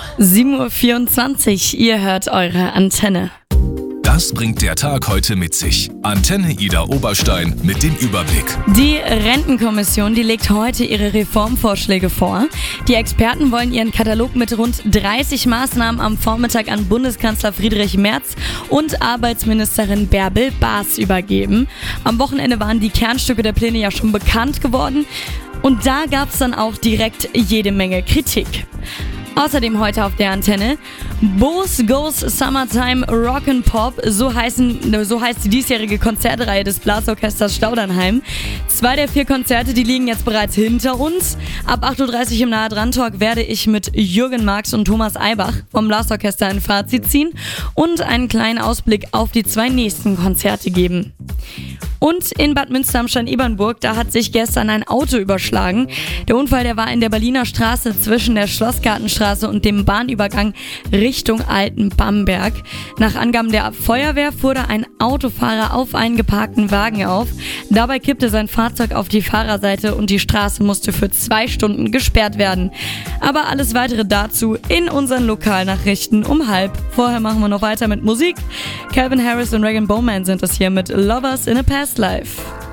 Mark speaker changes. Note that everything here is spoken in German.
Speaker 1: 7:24 Uhr, ihr hört eure Antenne.
Speaker 2: Das bringt der Tag heute mit sich. Antenne Ida Oberstein mit dem Überblick.
Speaker 1: Die Rentenkommission, die legt heute ihre Reformvorschläge vor. Die Experten wollen ihren Katalog mit rund 30 Maßnahmen am Vormittag an Bundeskanzler Friedrich Merz und Arbeitsministerin Bärbel Baas übergeben. Am Wochenende waren die Kernstücke der Pläne ja schon bekannt geworden und da gab es dann auch direkt jede Menge Kritik. Außerdem heute auf der Antenne Boos Goes Summertime Rock'n'Pop, so heißt die diesjährige Konzertreihe des Blasorchesters Staudernheim. 2 der 4 Konzerte, die liegen jetzt bereits hinter uns. Ab 8:30 Uhr im Nahe-Dran-Talk werde ich mit Jürgen Marx und Thomas Eibach vom Blasorchester ein Fazit ziehen und einen kleinen Ausblick auf die 2 nächsten Konzerte geben. Und in Bad Münster am Stein-Ebernburg, da hat sich gestern ein Auto überschlagen. Der Unfall, der war in der Berliner Straße zwischen der Schlossgartenstraße und dem Bahnübergang Richtung Altenbamberg. Nach Angaben der Feuerwehr fuhr ein Autofahrer auf einen geparkten Wagen auf. Dabei kippte sein Fahrzeug auf die Fahrerseite und die Straße musste für 2 Stunden gesperrt werden. Aber alles weitere dazu in unseren Lokalnachrichten um 12:30. Vorher machen wir noch weiter mit Musik. Calvin Harris und Regan Bowman sind es hier mit Lovers in a Past Life.